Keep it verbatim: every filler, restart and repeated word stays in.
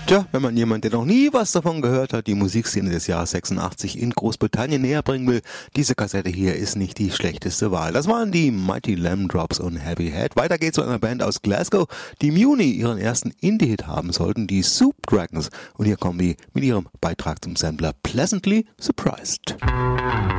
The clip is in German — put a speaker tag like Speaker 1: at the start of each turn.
Speaker 1: Tja, wenn man jemand, der noch nie was davon gehört hat, die Musikszene des Jahres sechsundachtzig in Großbritannien näher bringen will, diese Kassette hier ist nicht die schlechteste Wahl. Das waren die Mighty Lamb Drops und Heavy Head. Weiter geht's zu einer Band aus Glasgow, die im Juni ihren ersten Indie-Hit haben sollten, die Soup Dragons. Und hier kommen die mit ihrem Beitrag zum Sampler Pleasantly Surprised.